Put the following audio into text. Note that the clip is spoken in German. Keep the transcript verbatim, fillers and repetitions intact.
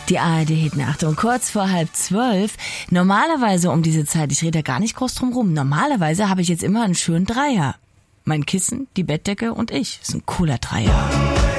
Die A R D Hit, Achtung, kurz vor halb zwölf. Normalerweise um diese Zeit, ich rede da gar nicht groß drum rum, normalerweise habe ich jetzt immer einen schönen Dreier. Mein Kissen, die Bettdecke und ich. Das ist ein cooler Dreier.